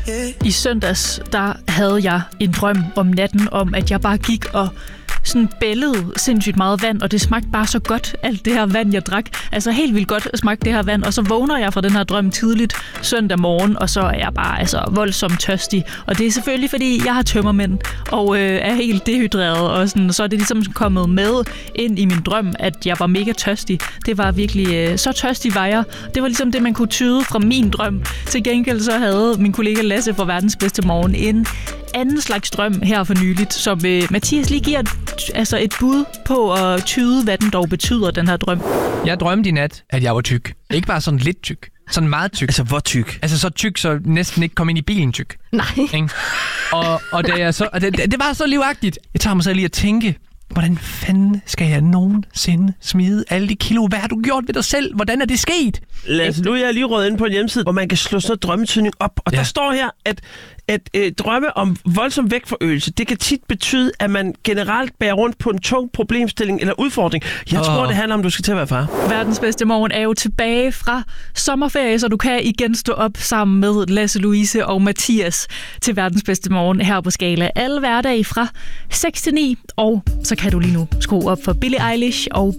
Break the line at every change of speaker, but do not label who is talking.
I søndags, der havde jeg en drøm om natten, om at jeg bare gik og sådan bællede sindssygt meget vand, og det smagte bare så godt, alt det her vand, jeg drak. Altså helt vildt godt smagte det her vand, og så vågner jeg fra den her drøm tidligt søndag morgen, og så er jeg bare voldsomt tørstig. Og det er selvfølgelig, fordi jeg har tømmermænd, og er helt dehydreret, og sådan, så er det ligesom kommet med ind i min drøm, at jeg var mega tørstig. Det var virkelig, så tørstig var jeg. Det var ligesom det, man kunne tyde fra min drøm. Til gengæld så havde min kollega Lasse fra Verdens Bedste Morgen en anden slags drøm her for nyligt, som Mathias lige giver et bud på at tyde, hvad den dog betyder, den her drøm.
Jeg drømte i nat, at jeg var tyk. Ikke bare sådan lidt tyk. Sådan meget tyk.
Altså, hvor tyk?
Altså, så tyk, så næsten ikke kom ind i bilen tyk.
Nej.
Ikke? Og det var så livagtigt. Jeg tager mig så lige at tænke, hvordan fanden skal jeg nogensinde smide alle de kilo? Hvad har du gjort ved dig selv? Hvordan er det sket?
Lasse, nu er jeg lige røget ind på en hjemmeside, hvor man kan slå sådan noget drømmetydning op. Og der står her, at drømme om voldsom vægtforøgelse, det kan tit betyde, at man generelt bærer rundt på en tung problemstilling eller udfordring. Jeg tror, det handler om, at du skal til at være far.
Verdens Bedste Morgen er jo tilbage fra sommerferie, så du kan igen stå op sammen med Lasse, Louise og Mathias til Verdens Bedste Morgen her på Skala. Alle hverdage fra 6 til 9, og så kan du lige nu skrue op for Billie Eilish og